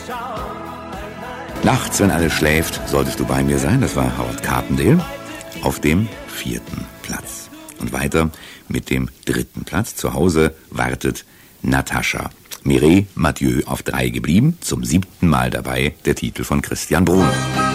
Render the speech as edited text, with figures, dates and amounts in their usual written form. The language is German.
Nachts, wenn alles schläft, solltest du bei mir sein. Das war Howard Carpendale auf dem 4. Platz. Und weiter mit dem 3. Platz. Zu Hause wartet Natascha. Mireille Mathieu auf 3 geblieben. Zum 7. Mal dabei der Titel von Christian Brun.